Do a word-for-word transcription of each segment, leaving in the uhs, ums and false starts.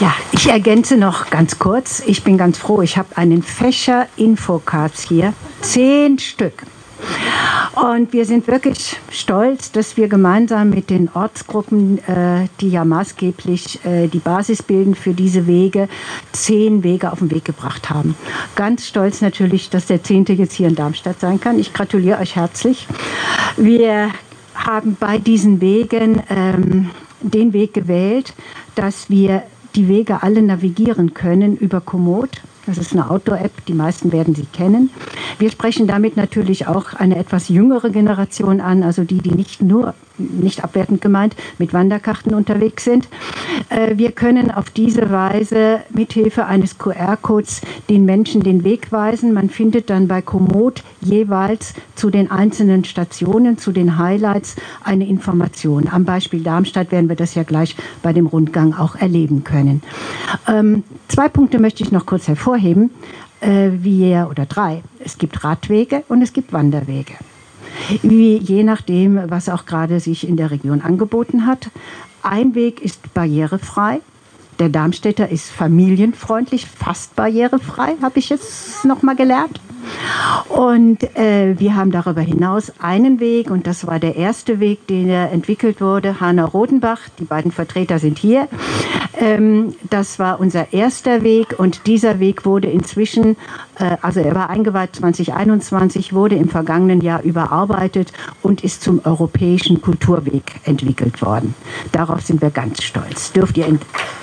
Ja, ich ergänze noch ganz kurz. Ich bin ganz froh, ich habe einen Fächer Infocards hier. Zehn Stück. Und wir sind wirklich stolz, dass wir gemeinsam mit den Ortsgruppen, äh, die ja maßgeblich äh, die Basis bilden für diese Wege, zehn Wege auf den Weg gebracht haben. Ganz stolz natürlich, dass der zehnte jetzt hier in Darmstadt sein kann. Ich gratuliere euch herzlich. Wir haben bei diesen Wegen ähm, den Weg gewählt, dass wir die Wege alle navigieren können über Komoot. Das ist eine Outdoor-App, die meisten werden sie kennen. Wir sprechen damit natürlich auch eine etwas jüngere Generation an, also die, die nicht nur, nicht abwertend gemeint, mit Wanderkarten unterwegs sind. Wir können auf diese Weise mithilfe eines Q R-Codes den Menschen den Weg weisen. Man findet dann bei Komoot jeweils zu den einzelnen Stationen, zu den Highlights eine Information. Am Beispiel Darmstadt werden wir das ja gleich bei dem Rundgang auch erleben können. Ähm, zwei Punkte möchte ich noch kurz hervorheben. Äh, wir, oder drei. Es gibt Radwege und es gibt Wanderwege. Wie, je nachdem, was auch gerade sich in der Region angeboten hat. Ein Weg ist barrierefrei. Der Darmstädter ist familienfreundlich, fast barrierefrei, habe ich jetzt noch mal gelernt. Und äh, wir haben darüber hinaus einen Weg, und das war der erste Weg, den er entwickelt wurde, Hanau-Rodenbach, die beiden Vertreter sind hier. Ähm, das war unser erster Weg, und dieser Weg wurde inzwischen, äh, also er war eingeweiht zwanzig einundzwanzig, wurde im vergangenen Jahr überarbeitet und ist zum Europäischen Kulturweg entwickelt worden. Darauf sind wir ganz stolz. Dürft ihr...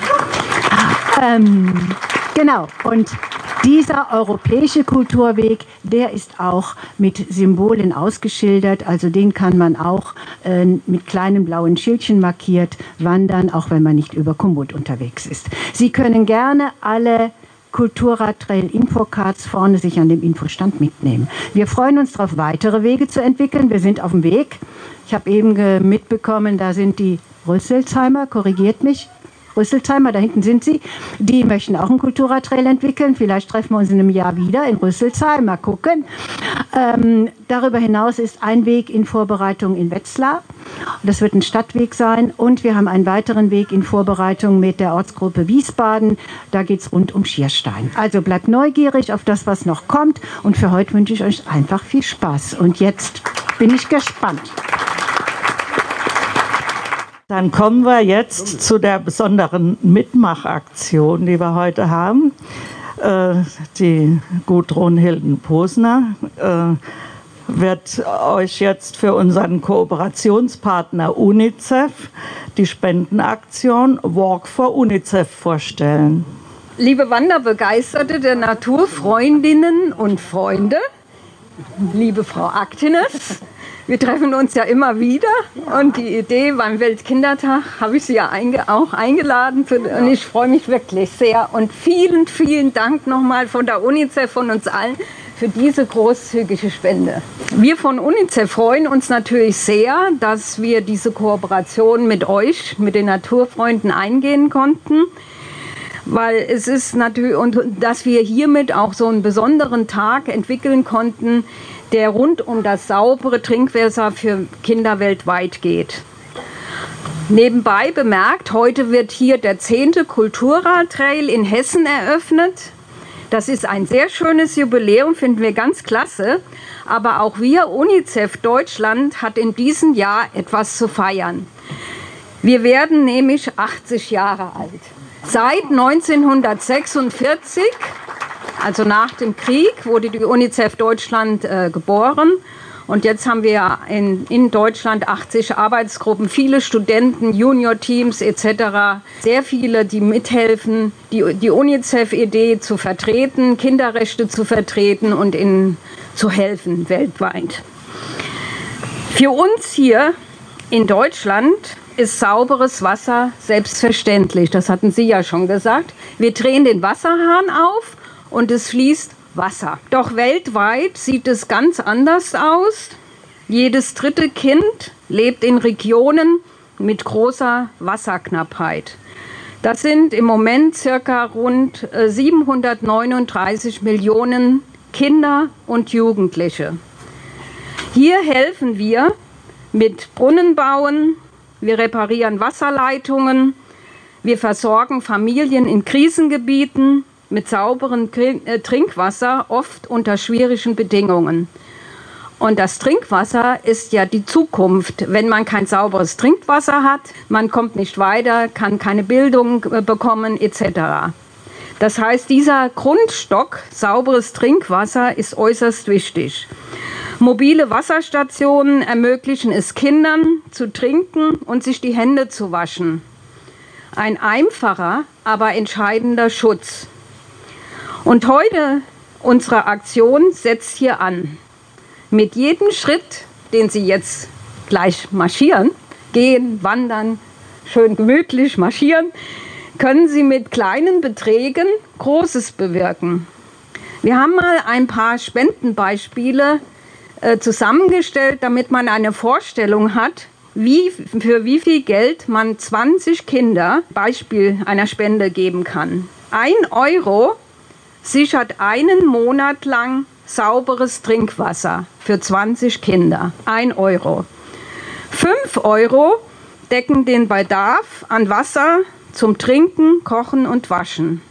Ähm, genau, und dieser europäische Kulturweg, der ist auch mit Symbolen ausgeschildert, also den kann man auch äh, mit kleinen blauen Schildchen markiert wandern, auch wenn man nicht über Komoot unterwegs ist. Sie können gerne alle Kulturradtrail-Infocards vorne sich an dem Infostand mitnehmen. Wir freuen uns darauf, weitere Wege zu entwickeln. Wir sind auf dem Weg. Ich habe eben mitbekommen, da sind die Rüsselsheimer, korrigiert mich, Rüsselsheimer, da hinten sind sie, die möchten auch einen Kulturradtrail entwickeln. Vielleicht treffen wir uns in einem Jahr wieder in Rüsselsheim, mal gucken. Ähm, darüber hinaus ist ein Weg in Vorbereitung in Wetzlar. Das wird ein Stadtweg sein. Und wir haben einen weiteren Weg in Vorbereitung mit der Ortsgruppe Wiesbaden. Da geht es rund um Schierstein. Also bleibt neugierig auf das, was noch kommt. Und für heute wünsche ich euch einfach viel Spaß. Und jetzt bin ich gespannt. Dann kommen wir jetzt zu der besonderen Mitmachaktion, die wir heute haben. Äh, die Gudrun Hilden-Posner äh, wird euch jetzt für unseren Kooperationspartner UNICEF die Spendenaktion Walk for UNICEF vorstellen. Liebe Wanderbegeisterte der Naturfreundinnen und Freunde, liebe Frau Aktenes, wir treffen uns ja immer wieder, und die Idee beim Weltkindertag habe ich Sie ja einge- auch eingeladen und ich freue mich wirklich sehr, und vielen, vielen Dank nochmal von der UNICEF, von uns allen, für diese großzügige Spende. Wir von UNICEF freuen uns natürlich sehr, dass wir diese Kooperation mit euch, mit den Naturfreunden eingehen konnten. Weil es ist natürlich, und dass wir hiermit auch so einen besonderen Tag entwickeln konnten, der rund um das saubere Trinkwasser für Kinder weltweit geht. Nebenbei bemerkt, heute wird hier der zehnte Kulturradtrail in Hessen eröffnet. Das ist ein sehr schönes Jubiläum, finden wir ganz klasse. Aber auch wir, UNICEF Deutschland, hat in diesem Jahr etwas zu feiern. Wir werden nämlich achtzig Jahre alt. Seit neunzehnhundertsechsundvierzig, also nach dem Krieg, wurde die UNICEF Deutschland äh, geboren. Und jetzt haben wir in, in Deutschland achtzig Arbeitsgruppen, viele Studenten, Junior-Teams et cetera. Sehr viele, die mithelfen, die, die UNICEF-Idee zu vertreten, Kinderrechte zu vertreten und ihnen zu helfen weltweit. Für uns hier in Deutschland ist sauberes Wasser selbstverständlich. Das hatten Sie ja schon gesagt. Wir drehen den Wasserhahn auf und es fließt Wasser. Doch weltweit sieht es ganz anders aus. Jedes dritte Kind lebt in Regionen mit großer Wasserknappheit. Das sind im Moment circa rund siebenhundertneununddreißig Millionen Kinder und Jugendliche. Hier helfen wir mit Brunnenbauen. Wir reparieren Wasserleitungen, Wir versorgen Familien in Krisengebieten mit sauberem Trinkwasser, oft unter schwierigen Bedingungen. Und das Trinkwasser ist ja die Zukunft. Wenn man kein sauberes Trinkwasser hat, man kommt nicht weiter, kann keine Bildung bekommen et cetera. Das heißt, dieser Grundstock, sauberes Trinkwasser, ist äußerst wichtig. Mobile Wasserstationen ermöglichen es Kindern zu trinken und sich die Hände zu waschen. Ein einfacher, aber entscheidender Schutz. Und heute, unsere Aktion setzt hier an. Mit jedem Schritt, den Sie jetzt gleich marschieren, gehen, wandern, schön gemütlich marschieren, können Sie mit kleinen Beträgen Großes bewirken. Wir haben mal ein paar Spendenbeispiele äh, zusammengestellt, damit man eine Vorstellung hat, wie, für wie viel Geld man zwanzig Kinder Beispiel einer Spende geben kann. Ein Euro sichert einen Monat lang sauberes Trinkwasser für zwanzig Kinder. Ein Euro. Fünf Euro decken den Bedarf an Wasser zum Trinken, Kochen und Waschen.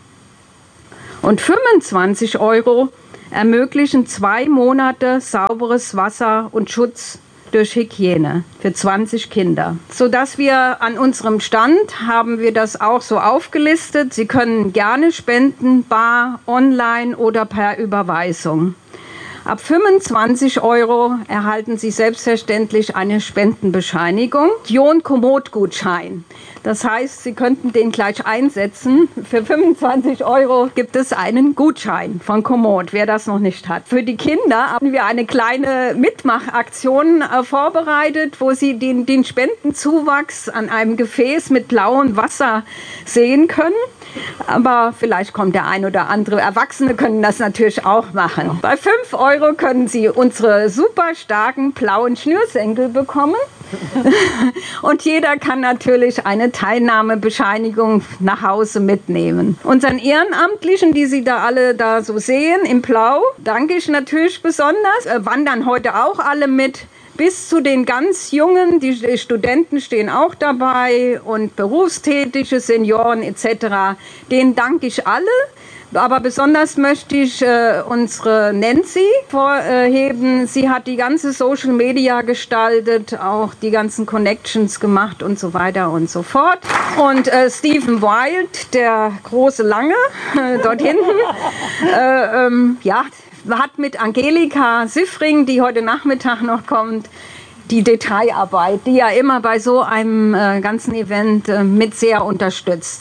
Und fünfundzwanzig Euro ermöglichen zwei Monate sauberes Wasser und Schutz durch Hygiene für zwanzig Kinder. Sodass wir an unserem Stand haben wir das auch so aufgelistet. Sie können gerne spenden, bar, online oder per Überweisung. Ab fünfundzwanzig Euro erhalten Sie selbstverständlich eine Spendenbescheinigung. Jon-Komoot-Gutschein. Das heißt, Sie könnten den gleich einsetzen. Für fünfundzwanzig Euro gibt es einen Gutschein von Komoot, wer das noch nicht hat. Für die Kinder haben wir eine kleine Mitmachaktion äh, vorbereitet, wo Sie den, den Spendenzuwachs an einem Gefäß mit blauem Wasser sehen können. Aber vielleicht kommt der ein oder andere. Erwachsene können das natürlich auch machen. Bei fünf Euro können Sie unsere super starken blauen Schnürsenkel bekommen. Und jeder kann natürlich eine Teilnahmebescheinigung nach Hause mitnehmen. Unseren Ehrenamtlichen, die Sie da alle da so sehen, in Blau, danke ich natürlich besonders. Äh, wandern heute auch alle mit. Bis zu den ganz Jungen, die Studenten stehen auch dabei und berufstätige Senioren et cetera. Denen danke ich alle. Aber besonders möchte ich äh, unsere Nancy vorheben. Sie hat die ganze Social Media gestaltet, auch die ganzen Connections gemacht und so weiter und so fort. Und äh, Stephen Wild, der große Lange, äh, dort hinten, äh, ähm, ja, hat mit Angelika Siffring, die heute Nachmittag noch kommt, die Detailarbeit, die ja immer bei so einem äh, ganzen Event äh, mit sehr unterstützt.